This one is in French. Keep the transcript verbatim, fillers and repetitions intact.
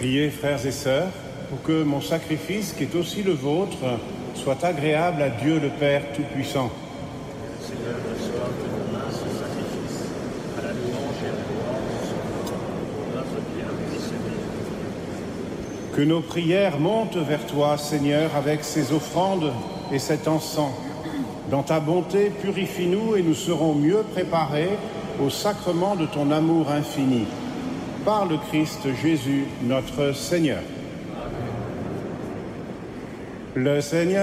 Priez, frères et sœurs, pour que mon sacrifice, qui est aussi le vôtre, soit agréable à Dieu le Père Tout-Puissant. Seigneur, reçois de nos mains ce sacrifice, à la louange et à la gloire de son nom, notre bien et Seigneur. Que nos prières montent vers toi, Seigneur, avec ces offrandes et cet encens. Dans ta bonté, purifie-nous et nous serons mieux préparés au sacrement de ton amour infini. Par le Christ Jésus, notre Seigneur. Le Seigneur